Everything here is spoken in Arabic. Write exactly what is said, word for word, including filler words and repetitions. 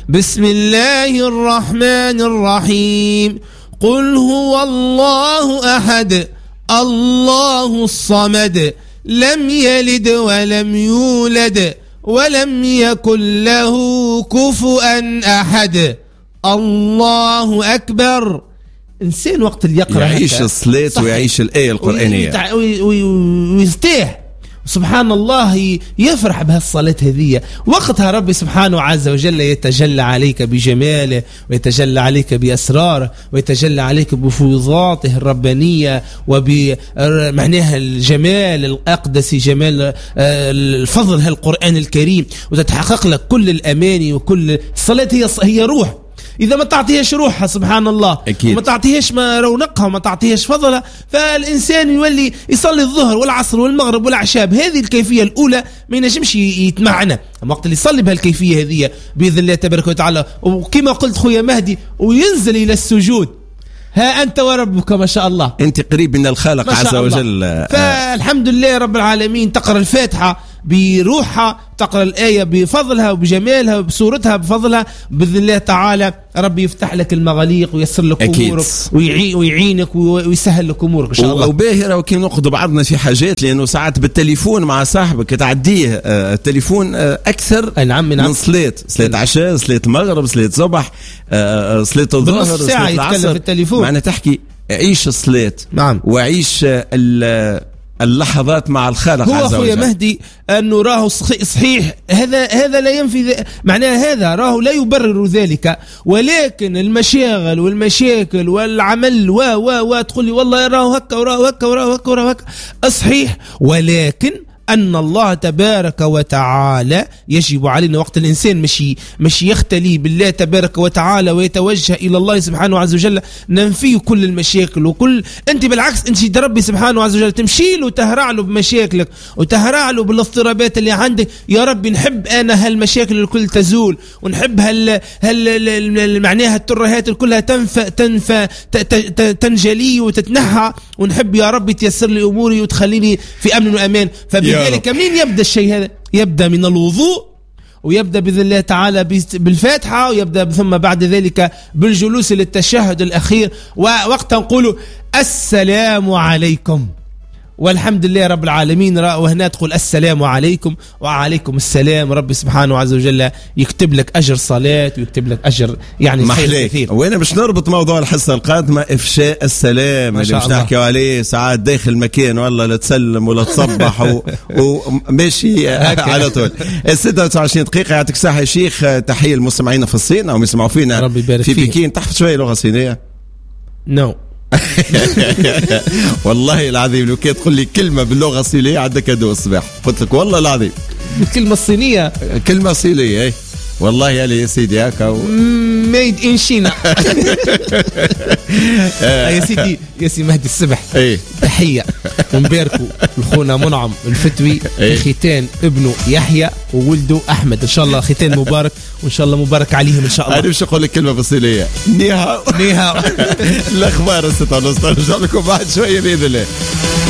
بسم الله الرحمن الرحيم. قل هو الله أحد الله الصمد لم يلد ولم يولد ولم يكن له كفؤا أحد. الله أكبر. إنسان وقت اللي يقرأ يعيش الصلاة ويعيش الآية القرآنية ويستيح سبحان الله، يفرح بهالصلاة هذه. وقتها ربي سبحانه عز وجل يتجلى عليك بجماله، ويتجلى عليك بأسراره، ويتجلى عليك بفيوضاته الربانية وبمعناها الجمال الأقدسي، جمال الفضل هالقرآن الكريم، وتتحقق لك كل الأماني. وكل الصلاة هي هي روح. إذا ما تعطيهاش روحها سبحان الله، أكيد. وما تعطيهاش ما رونقها وما تعطيهاش فضلها، فالإنسان يولي يصلي الظهر والعصر والمغرب والعشاء بهذه الكيفية الأولى ما ينجمش يتمعنا. وقت اللي يصلي بهالكيفية هذه بإذن الله تبارك وتعالى، وكما قلت خويا مهدي، وينزل إلى السجود، ها أنت وربك ما شاء الله، أنت قريب من الخالق عز وجل. فالحمد لله رب العالمين. تقرأ الفاتحة بروحها، تقرأ الآية بفضلها وبجمالها وبصورتها بفضلها، بإذن الله تعالى ربي يفتح لك المغاليق ويسر لك أمورك ويعينك ويسهل لك أمورك إن شاء الله. وباهرة وكي نقضوا بعضنا في حاجات، لأنه ساعات بالتليفون مع صاحبك تعديه التليفون أكثر نعم من صلاة صلاة عشاء، صلاة مغرب، صلاة صبح، صلاة الظهر، صلاة العصر، في التليفون. معنى تحكي عيش الصلاة نعم. وعيش اللحظات مع الخالق عز وجل. هو أخويا مهدي أنه راه صحيح، هذا هذا لا ينفي معناه، هذا راه لا يبرر ذلك، ولكن المشاغل والمشاكل والعمل و و و تقول لي والله راه هكا وراه هكا وراه هكا وراه هكا، صحيح، ولكن أن الله تبارك وتعالى يجب علينا وقت الإنسان مشي مشي يختلي بالله تبارك وتعالى ويتوجه إلى الله سبحانه عز وجل، ننفي كل المشاكل وكل. أنت بالعكس أنت ربي سبحانه عز وجل تمشي له وتهرع له بمشاكلك وتهرع له بالاضطرابات اللي عندك. يا ربي نحب أنا هالمشاكل الكل تزول، ونحب هال هال معناها الترهات كلها تنفى تنفى تنجلي وتتنحى، ونحب يا ربي تيسر لي أموري وتخليني في أمن وأمان. فبذلك منين يبدأ الشيء هذا؟ يبدأ من الوضوء، ويبدأ بإذن الله تعالى بالفاتحة، ويبدأ ثم بعد ذلك بالجلوس للتشهد الأخير، ووقت نقول السلام عليكم والحمد لله رب العالمين، وهنا تقول السلام عليكم وعليكم السلام. ربي سبحانه عز وجل يكتب لك أجر صلاة ويكتب لك أجر يعني خير كثير. وأنا مش نربط موضوع الحصة القادمة إفشاء السلام اللي مش نحكي عليه ساعات داخل المكان، والله لا تسلم ولا تصبح وماشي على طول. ستة وعشرين دقيقة. يعطيك الصحة يا شيخ. تحية المستمعين في الصين أو يسمعوا فينا في بكين. تحفظ شوية لغة صينية؟ نو no. والله العظيم لو كنت تقول لي كلمة باللغة الصينية عندك هدوء الصباح، قلت لك والله العظيم الكلمة الصينية، كلمة صينية ايه والله يا لي يا سيدي هكا ميد ان شينا. يا سيدي يا سي مهدي السبح ايه تحية ونباركوا لخونا منعم الفتوي ختان ابنه يحيى وولده احمد، ان شاء الله ختان مبارك وان شاء الله مبارك عليهم ان شاء الله. انا مش اقول لك كلمة بالصينية نيها نيها. الاخبار الستة ونص نرجع لكم بعد شوية باذن الله.